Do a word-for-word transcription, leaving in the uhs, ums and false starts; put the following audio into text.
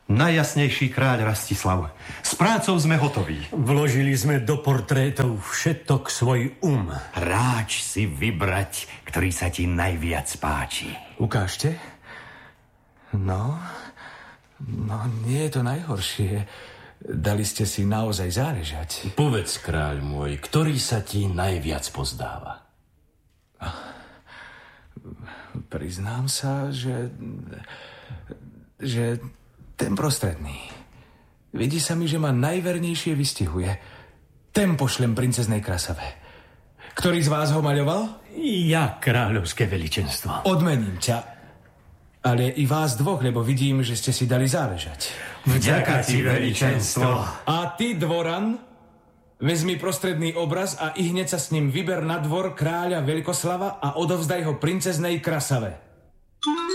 Najjasnejší kráľ Rastislav, s prácou sme hotoví. Vložili sme do portrétov všetok svoj um. Ráč si vybrať, ktorý sa ti najviac páči. Ukážte? No, no nie je to najhoršie. Dali ste si naozaj záležať. Povedz, kráľ môj, ktorý sa ti najviac pozdáva? Priznám sa, že... že ten prostredný. Vidí sa mi, že ma najvernejšie vystihuje. Ten pošlem princeznej Krasave. Ktorý z vás ho maľoval? Ja, kráľovské veličenstvo. Odmením ťa. Ale i vás dvoch, lebo vidím, že ste si dali záležať. Vďaka ti, veličenstvo. A ty, dvoran, vezmi prostredný obraz a i hneď sa s ním vyber na dvor kráľa Veľkoslava a odovzdaj ho princeznej Krasave.